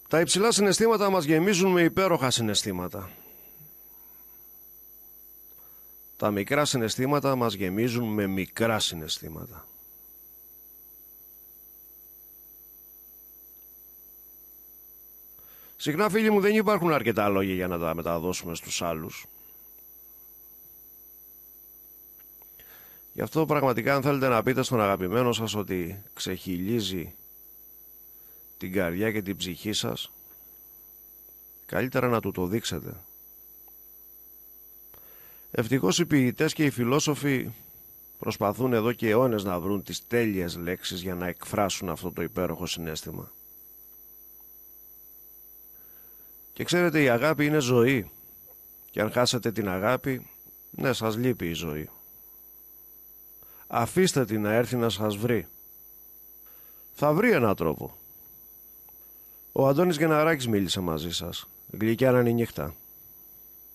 Τα υψηλά συναισθήματα μας γεμίζουν με υπέροχα συναισθήματα. Τα μικρά συναισθήματα μας γεμίζουν με μικρά συναισθήματα. Συχνά, φίλοι μου, δεν υπάρχουν αρκετά λόγια για να τα μεταδώσουμε στους άλλους. Γι' αυτό πραγματικά, αν θέλετε να πείτε στον αγαπημένο σας ότι ξεχυλίζει την καρδιά και την ψυχή σας, καλύτερα να του το δείξετε. Ευτυχώς οι ποιητές και οι φιλόσοφοι προσπαθούν εδώ και αιώνες να βρουν τις τέλειες λέξεις για να εκφράσουν αυτό το υπέροχο συναίσθημα. Και ξέρετε, η αγάπη είναι ζωή. Και αν χάσετε την αγάπη, ναι, σας λείπει η ζωή. Αφήστε την να έρθει να σας βρει. Θα βρει έναν τρόπο. Ο Αντώνης Γεναράκης μίλησε μαζί σας. Γλυκιά να είναι η νύχτα.